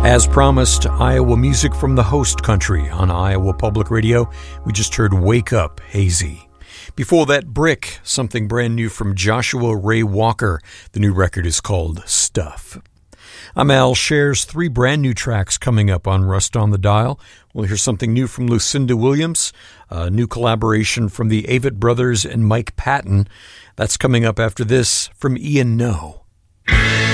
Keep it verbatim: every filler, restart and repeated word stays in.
As promised, Iowa music from the host country on Iowa Public Radio. We just heard Wake Up, Hazy. Before that, Brick, something brand new from Joshua Ray Walker. The new record is called Stuff. I'm Al Shares, three brand new tracks coming up on Rust on the Dial. We'll hear something new from Lucinda Williams, a new collaboration from the Avett Brothers and Mike Patton. That's coming up after this from Ian No.